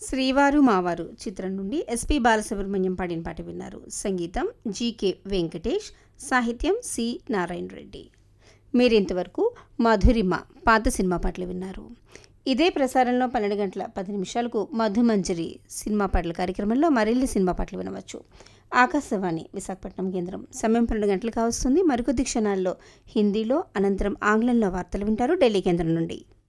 శ్రీవారు మావారు చిత్రం నుండి ఎస్పి బాలసుబ్రహ్మణ్యం పాడిన పాట విన్నారు. సంగీతం జీకే వెంకటేష్, సాహిత్యం సి నారాయణ రెడ్డి. మీరింతవరకు మధురిమ పాత సినిమా పాటలు విన్నారు. ఇదే ప్రసారంలో 12:10 మధుమంజరి సినిమా పాటల కార్యక్రమంలో మరిన్ని సినిమా పాటలు వినవచ్చు. ఆకాశవాణి విశాఖపట్నం కేంద్రం. సమయం 12 గంటలు కావస్తుంది. మరికొద్ది క్షణాల్లో హిందీలో, అనంతరం ఆంగ్లంలో వార్తలు వింటారు ఢిల్లీ కేంద్రం నుండి.